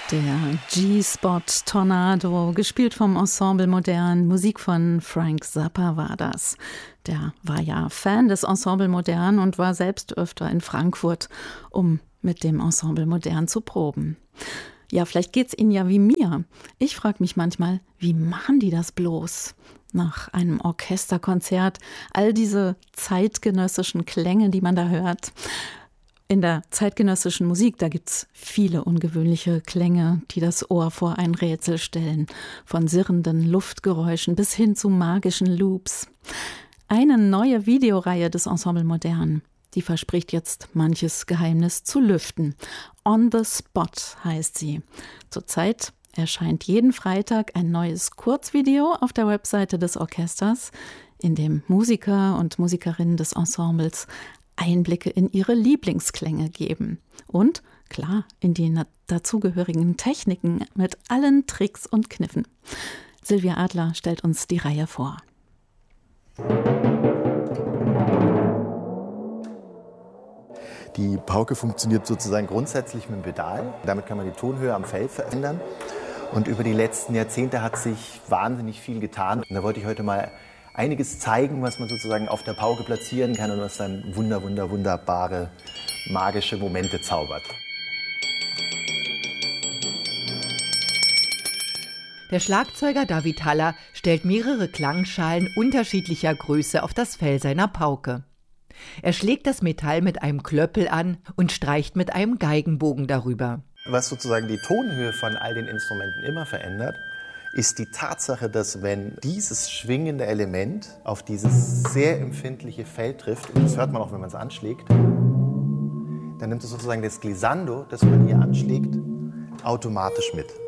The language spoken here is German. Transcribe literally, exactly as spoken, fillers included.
Der G-Spot Tornado, gespielt vom Ensemble Modern, Musik von Frank Zappa war das. Der war ja Fan des Ensemble Modern und war selbst öfter in Frankfurt, um mit dem Ensemble Modern zu proben. Ja, vielleicht geht's Ihnen ja wie mir. Ich frage mich manchmal, wie machen die das bloß? Nach einem Orchesterkonzert, all diese zeitgenössischen Klänge, die man da hört. In der zeitgenössischen Musik, da gibt's viele ungewöhnliche Klänge, die das Ohr vor ein Rätsel stellen. Von sirrenden Luftgeräuschen bis hin zu magischen Loops. Eine neue Videoreihe des Ensemble Modern, die verspricht jetzt manches Geheimnis zu lüften. On the Spot heißt sie. Zurzeit erscheint jeden Freitag ein neues Kurzvideo auf der Webseite des Orchesters, in dem Musiker und Musikerinnen des Ensembles Einblicke in ihre Lieblingsklänge geben. Und, klar, in die dazugehörigen Techniken mit allen Tricks und Kniffen. Silvia Adler stellt uns die Reihe vor. Die Pauke funktioniert sozusagen grundsätzlich mit dem Pedal. Damit kann man die Tonhöhe am Fell verändern. Und über die letzten Jahrzehnte hat sich wahnsinnig viel getan. Und da wollte ich heute mal einiges zeigen, was man sozusagen auf der Pauke platzieren kann und was dann wunder, wunder, wunderbare, magische Momente zaubert. Der Schlagzeuger David Haller stellt mehrere Klangschalen unterschiedlicher Größe auf das Fell seiner Pauke. Er schlägt das Metall mit einem Klöppel an und streicht mit einem Geigenbogen darüber. Was sozusagen die Tonhöhe von all den Instrumenten immer verändert, ist die Tatsache, dass wenn dieses schwingende Element auf dieses sehr empfindliche Fell trifft, und das hört man auch, wenn man es anschlägt, dann nimmt es sozusagen das Glissando, das man hier anschlägt, automatisch mit.